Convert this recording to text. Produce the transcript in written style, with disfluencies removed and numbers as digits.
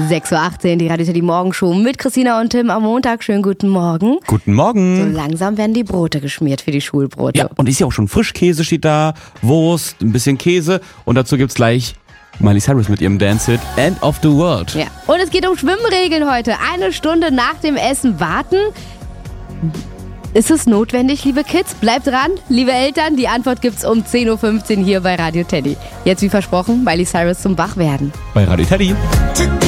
6.18 Uhr, die Radio Teddy Morgenshow mit Christina und Tim am Montag. Schönen guten Morgen. Guten Morgen. So langsam werden die Brote geschmiert für die Schulbrote. Ja, und ist ja auch schon Frischkäse steht da, Wurst, ein bisschen Käse und dazu gibt's gleich Miley Cyrus mit ihrem Dance-Hit End of the World. Ja. Und es geht um Schwimmregeln heute. 1 Stunde nach dem Essen warten. Ist es notwendig, liebe Kids? Bleibt dran, liebe Eltern. Die Antwort gibt's um 10.15 Uhr hier bei Radio Teddy. Jetzt wie versprochen, Miley Cyrus zum Wachwerden. Bei Radio Teddy.